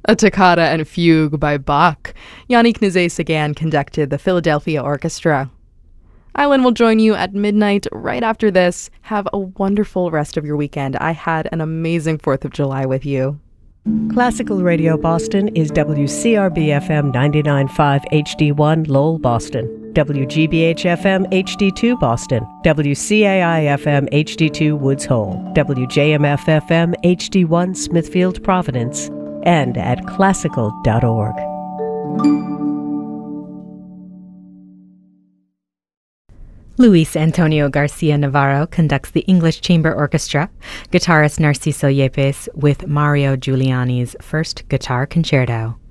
A toccata and fugue by Bach. Yannick Nézet-Séguin conducted the Philadelphia Orchestra. Island will join you at midnight right after this. Have a wonderful rest of your weekend. I had an amazing 4th of July with you. Classical Radio Boston is WCRB-FM 99.5 HD1 Lowell, Boston, WGBH-FM HD2 Boston, WCAI-FM HD2 Woods Hole, WJMF-FM HD1 Smithfield, Providence, and at classical.org. Luis Antonio Garcia Navarro conducts the English Chamber Orchestra, guitarist Narciso Yepes with Mario Giuliani's first guitar concerto.